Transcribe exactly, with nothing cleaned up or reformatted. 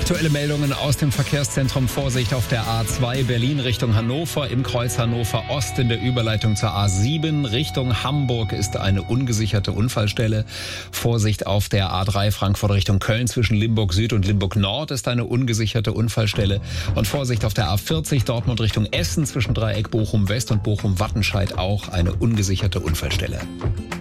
Aktuelle Meldungen aus dem Verkehrszentrum. Vorsicht auf der A zwei Berlin Richtung Hannover, im Kreuz Hannover Ost in der Überleitung zur A sieben Richtung Hamburg ist eine ungesicherte Unfallstelle. Vorsicht auf der A drei Frankfurt Richtung Köln zwischen Limburg Süd und Limburg Nord ist eine ungesicherte Unfallstelle. Und Vorsicht auf der A vierzig Dortmund Richtung Essen zwischen Dreieck Bochum West und Bochum Wattenscheid auch eine ungesicherte Unfallstelle.